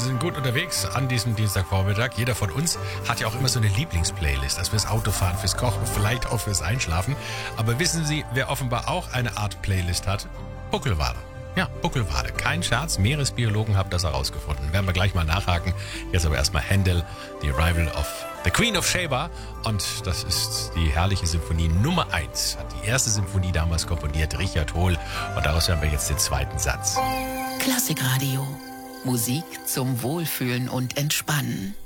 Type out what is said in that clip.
sind gut unterwegs an diesem Dienstagvormittag. Jeder von uns hat ja auch immer so eine Lieblingsplaylist. Das fürs Autofahren, fürs Kochen, vielleicht auch fürs Einschlafen. Aber wissen Sie, wer offenbar auch eine Art Playlist hat? Buckelwale. Ja, Buckelwale. Kein Scherz, Meeresbiologen haben das herausgefunden. Werden wir gleich mal nachhaken. Jetzt aber erstmal Händel, The Arrival of the Queen of Sheba. Und das ist die herrliche Symphonie Nummer 1. Hat die erste Symphonie damals komponiert, Richard Hohl. Und daraus hören wir jetzt den zweiten Satz. Klassikradio. Musik zum Wohlfühlen und Entspannen.